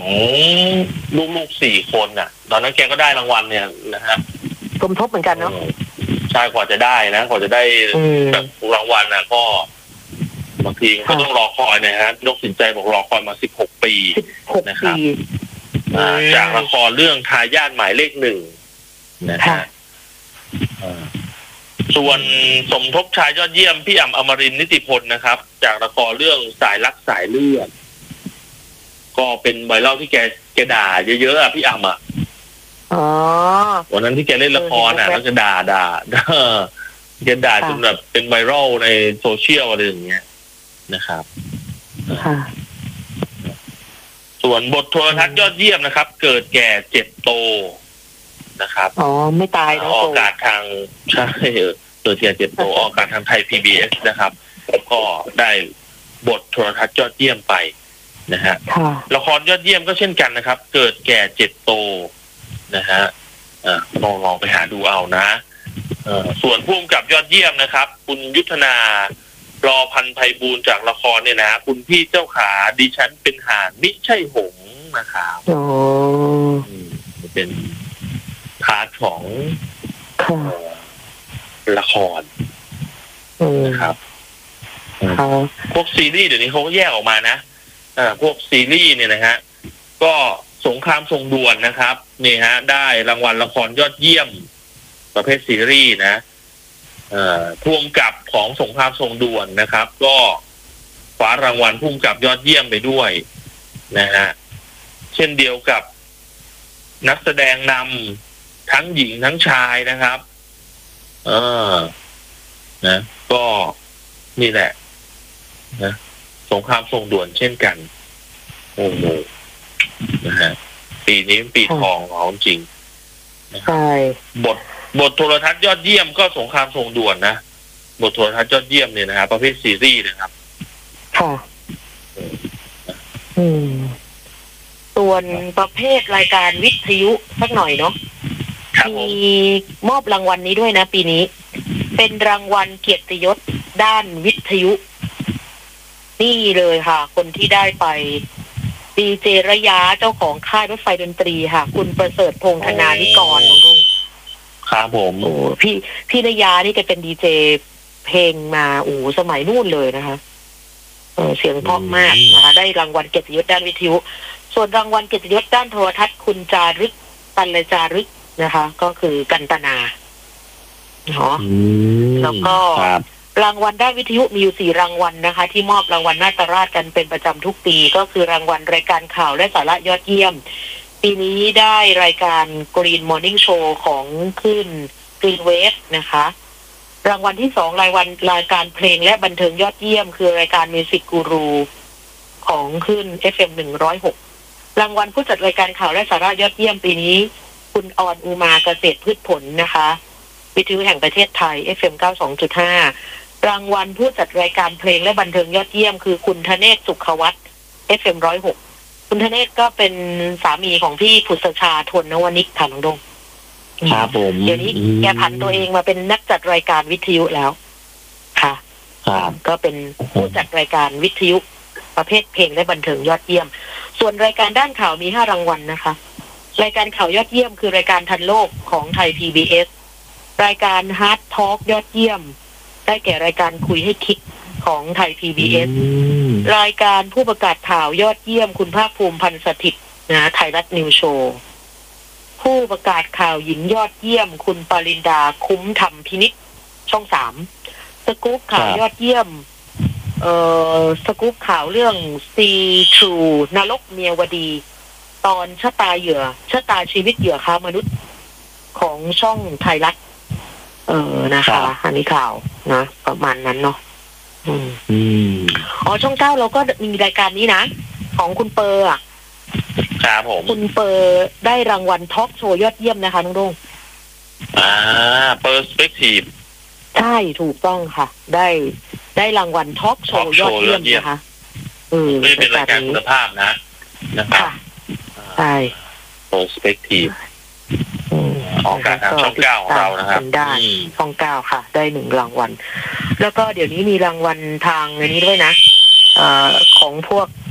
ลูก4 คนน่ะตอนนั้นแกก็ได้รางวัลเนี่ยนะฮะสมทบเหมือนกันเนาะใช่กว่าจะได้นะกว่าจะได้แบบรางวัลน่ะก็บางทีก็ต้องรอคอยนะฮะนกสินใจบอกรอคอยมา16 ปีนะครับจากละครเรื่องทายาทหมายเลข 1นะฮะส่วนสมทบชายยอดเยี่ยมพี่อ่ำอมรินทร์นิติพลนะครับจากละครเรื่องสายรักสายเลือดก็เป็นไวรัลที่แกด่าเยอะๆอ่ะพี่อ่ำอ่ะวันนั้นที่แกเล่นละครอ่ะแล้วจะด่าแกด่าจนแบบเป็นไวรัลในโซเชียลอะไรอย่างเงี้ยนะครับส่วนบทโทรทัศน์ยอดเยี่ยมนะครับเกิดแก่เจ็บโตนะครับไม่ตายนะออกอากาศทางใช่เกิดแก่เจ็บโตออกอากาศทางไทย PBS นะครับก็ได้บทโทรทัศน์ยอดเยี่ยมไปนะฮะละครยอดเยี่ยมก็เช่นกันนะครับเกิดแก่เจ็บโตนะฮะลองไปหาดูเอานะส่วนผู้กำกับยอดเยี่ยมนะครับคุณยุทธนารอพันไพบูลย์จากละครเนี่ยนะคุณพี่เจ้าขาดิฉันเป็นห่านมิใช่หงส์นะครับเป็นพาร์ทของละครนะครับพวกซีรีส์เดี๋ยวนี้เขาก็แยกออกมานะพวกซีรีส์เนี่ยนะฮะก็สงครามทรงด่วนนะครับนี่ฮะได้รางวัลละครยอดเยี่ยมประเภทซีรีส์นะผู้กำกับของสงครามทรงด่วนนะครับก็คว้ารางวัลผู้กำกับยอดเยี่ยมไปด้วยนะฮะเช่นเดียวกับนักแสดงนำทั้งหญิงทั้งชายนะครับนะก็นี่แหละนะสงครามทรงด่วนเช่นกันโอ้โหนะฮะปีนี้ปีทองของจริงใช่บทโทรทัศน์ยอดเยี่ยมก็สงครามทรงด่วนนะบทโทรทัศน์ยอดเยี่ยมเนี่ยนะครับประเภทซีรีส์นะครับค่ะส่วนประเภทรายการวิทยุสักหน่อยเนาะมีมอบรางวัลนี้ด้วยนะปีนี้เป็นรางวัลเกียรติยศด้านวิทยุนี่เลยค่ะคนที่ได้ไปดีเจระยะเจ้าของค่ายรถไฟดนตรีค่ะคุณประเสริฐพงษ์ธนานิกรของลุงครับผมพี่ระยะนี่แกเป็นดีเจเพลงมาสมัยนู่นเลยนะคะเสียงเพราะมากนะคะได้รางวัลเกียรติยศด้านวิทยุส่วนรางวัลเกียรติยศด้านโทรทัศน์คุณจารึกตันจารึกนะคะก็คือกันตนาเนาะแล้วก็รางวัลด้านวิทยุมีอยู่4 รางวัลนะคะที่มอบรางวัลนาตราชกันเป็นประจำทุกปีก็คือรางวัลรายการข่าวและสาระยอดเยี่ยมปีนี้ได้รายการ Green Morning Show ของขึ้น Green Wave นะคะรางวัลที่2รายการเพลงและบันเทิงยอดเยี่ยมคือรายการ Music Guru ของขึ้น FM 106รางวัลผู้จัดรายการข่าวและสาระยอดเยี่ยมปีนี้คุณออนอุมาเกษตรพืชผลนะคะวิทยุแห่งประเทศไทย FM 92.5 รางวัลผู้จัดรายการเพลงและบันเทิงยอดเยี่ยมคือคุณธเนศสุขวัฒน์ FM 106คุณธเนศก็เป็นสามีของพี่ผุษชาทวนนวนิกค่ะน้องดงครับผมเดี๋ยวนี้แกผันตัวเองมาเป็นนักจัดรายการวิทยุแล้วค่ะก็เป็นผู้จัดรายการวิทยุประเภทเพลงและบันเทิงยอดเยี่ยมส่วนรายการด้านข่าวมี5 รางวัลนะคะรายการข่าวยอดเยี่ยมคือรายการทันโลกของไทย PBS รายการ Hard Talk ยอดเยี่ยมได้แก่รายการคุยให้คิดของไทย PBS รายการผู้ประกาศข่าวยอดเยี่ยมคุณภาคภูมิพันธ์สถิตย์นะไทยรัฐนิวโชว์ผู้ประกาศข่าวหญิงยอดเยี่ยมคุณปรินดาคุ้มธรรมพินิจช่อง3สกู๊ปข่าวยอดเยี่ยมสกู๊ปข่าวเรื่องซีทรูนรกเมียวดีตอนชะตาชีวิตเหยื่อค้ามนุษย์ของช่องไทยรัฐนะคะอันนี้ข่าวนะประมาณนั้นเนาะช่อง9เราก็มีรายการนี้นะของคุณเปอร์อ่ะครับผมคุณเปอร์ได้รางวัลทอล์กโชว์ยอดเยี่ยมนะคะน้องดงเปอร์สเปกทีฟใช่ถูกต้องค่ะได้รางวัลทอล์กโชว์ยอดเยี่ยมนะคะไม่เป็นรายการคุณภาพนะครับใช่เปอร์สเปกทีฟออกอากาศทางช่อง9ของเรานะครับได้ช่อง9ค่ะได้1 รางวัลแล้วก็เดี๋ยวนี้มีรางวัลทางอันนี้ด้วยนะของพวก